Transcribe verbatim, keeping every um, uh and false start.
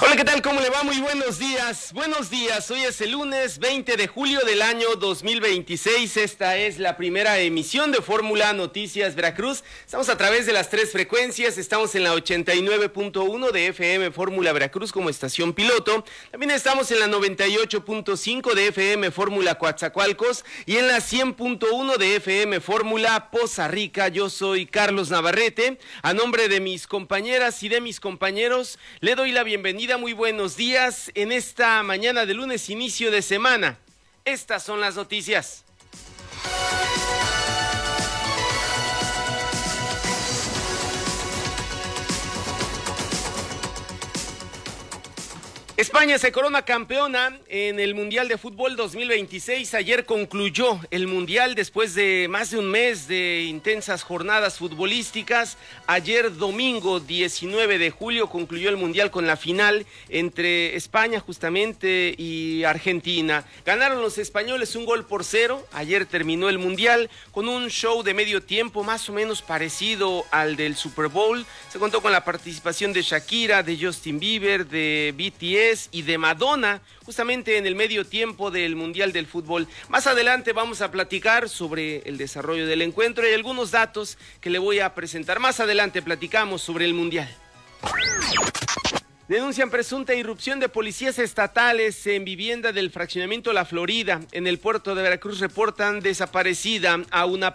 Hola, ¿qué tal? ¿Cómo le va? Muy buenos días. Buenos días. Hoy es el lunes veinte de julio del año dos mil veintiséis. Esta es la primera emisión de Fórmula Noticias Veracruz. Estamos a través de las tres frecuencias. Estamos en la ochenta y nueve punto uno de F M Fórmula Veracruz como estación piloto. También estamos en la noventa y ocho punto cinco de F M Fórmula Coatzacoalcos y en la cien punto uno de F M Fórmula Poza Rica. Yo soy Carlos Navarrete. A nombre de mis compañeras y de mis compañeros, le doy la bienvenida. Muy buenos días en esta mañana de lunes, inicio de semana. Estas son las noticias. España se corona campeona en el Mundial de Fútbol dos mil veintiséis. Ayer concluyó el Mundial después de más de un mes de intensas jornadas futbolísticas. Ayer domingo diecinueve de julio concluyó el Mundial con la final entre España justamente y Argentina. Ganaron los españoles un gol por cero. Ayer terminó el Mundial con un show de medio tiempo más o menos parecido al del Super Bowl. Se contó con la participación de Shakira, de Justin Bieber, de B T S y de Madonna, justamente en el medio tiempo del Mundial del Fútbol. Más adelante vamos a platicar sobre el desarrollo del encuentro y algunos datos que le voy a presentar. Más adelante platicamos sobre el Mundial. Denuncian presunta irrupción de policías estatales en vivienda del fraccionamiento La Florida. En el puerto de Veracruz reportan desaparecida a una